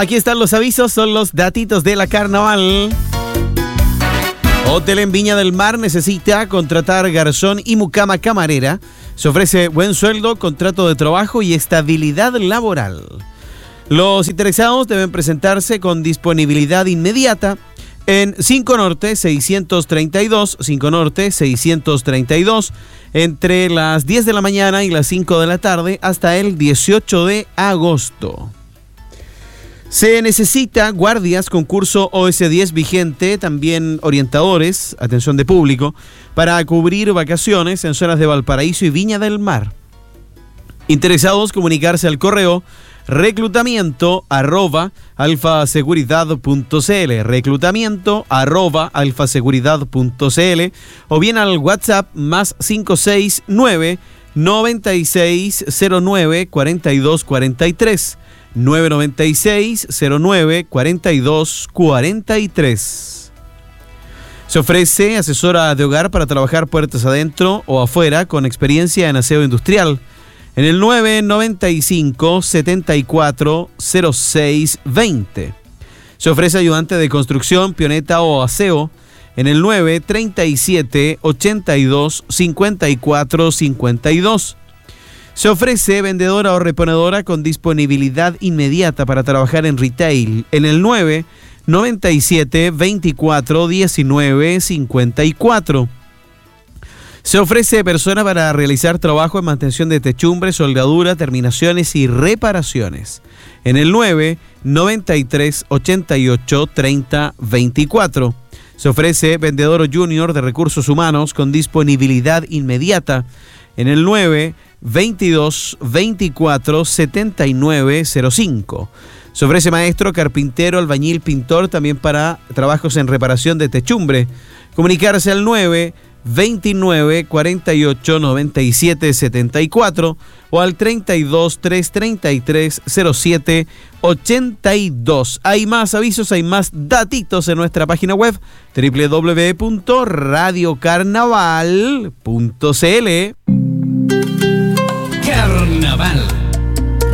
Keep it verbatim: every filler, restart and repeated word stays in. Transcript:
Aquí están los avisos, son los datitos de la carnaval. Hotel en Viña del Mar necesita contratar garzón y mucama camarera. Se ofrece buen sueldo, contrato de trabajo y estabilidad laboral. Los interesados deben presentarse con disponibilidad inmediata en cinco Norte seiscientos treinta y dos, cinco Norte seiscientos treinta y dos, entre las diez de la mañana y las cinco de la tarde hasta el dieciocho de agosto. Se necesita guardias con curso O S diez vigente, también orientadores, atención de público, para cubrir vacaciones en zonas de Valparaíso y Viña del Mar. Interesados, comunicarse al correo reclutamiento arroba alfaseguridad punto cl, reclutamiento arroba alfaseguridad punto cl, o bien al WhatsApp más cinco seis nueve, noventa y seis cero nueve, cuarenta y dos cuarenta y tres, nueve noventa y seis cero nueve, cuarenta y dos cuarenta y tres. Se ofrece asesora de hogar para trabajar puertas adentro o afuera con experiencia en aseo industrial. En el nueve noventa y cinco, setenta y cuatro, cero seis veinte. Se ofrece ayudante de construcción, pioneta o aseo en el nueve treinta y siete, ochenta y dos, cincuenta y cuatro cincuenta y dos. Se ofrece vendedora o reponedora con disponibilidad inmediata para trabajar en retail en el nueve noventa y siete, veinticuatro, diecinueve cincuenta y cuatro. Se ofrece persona para realizar trabajo en mantención de techumbre, soldadura, terminaciones y reparaciones en el nueve noventa y tres, ochenta y ocho, treinta veinticuatro. Se ofrece vendedor junior de recursos humanos con disponibilidad inmediata en el nueve veintidós, veinticuatro, setenta y nueve cero cinco. Se ofrece maestro, carpintero, albañil, pintor, también para trabajos en reparación de techumbre. Comunicarse al nueve veintinueve, cuarenta y ocho, noventa y siete setenta y cuatro o al treinta y dos, trescientos treinta y tres, cero siete ochenta y dos. Hay más avisos, hay más datitos en nuestra página web doble u doble u doble u punto radio carnaval punto c l. Carnaval.